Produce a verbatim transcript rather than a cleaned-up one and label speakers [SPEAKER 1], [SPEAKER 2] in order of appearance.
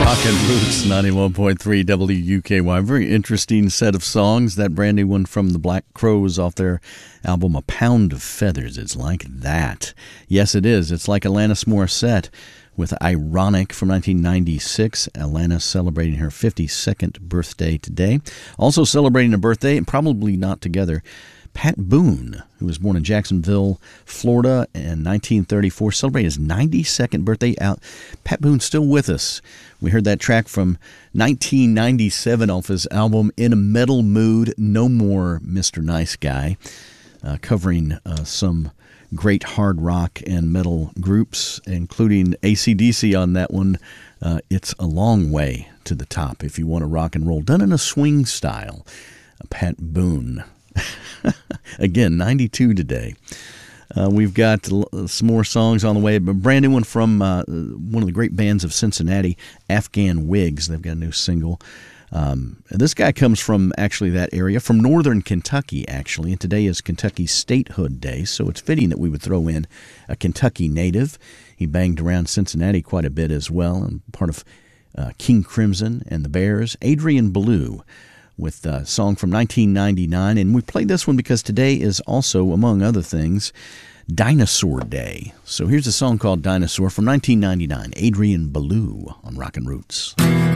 [SPEAKER 1] Rockin' Roots, ninety-one point three W U K Y. Very interesting set of songs. That brand new one from the Black Crowes off their album A Pound of Feathers. It's like that. Yes, it is. It's like Alanis Morissette with Ironic from nineteen ninety-six. Alanis celebrating her fifty-second birthday today. Also celebrating a birthday, and probably not together, Pat Boone, who was born in Jacksonville, Florida in nineteen thirty-four, celebrating his ninety-second birthday. Out. Pat Boone's still with us. We heard that track from nineteen ninety-seven off his album In a Metal Mood, No More Mister Nice Guy, uh, covering uh, some great hard rock and metal groups, including A C D C on that one. Uh, it's a long way to the top if you want to rock and roll, done in a swing style. Uh, Pat Boone. Again, ninety-two today. Uh, we've got l- some more songs on the way. A brand new one from uh, one of the great bands of Cincinnati, Afghan Wigs. They've got a new single. Um, this guy comes from actually that area, from northern Kentucky, actually. And today is Kentucky Statehood Day, so it's fitting that we would throw in a Kentucky native. He banged around Cincinnati quite a bit as well, and part of uh, King Crimson and the Bears. Adrian Belew, with a song from nineteen ninety-nine. And we played this one because today is also, among other things, Dinosaur Day. So here's a song called Dinosaur from nineteen ninety-nine. Adrian Belew on Rockin' Roots.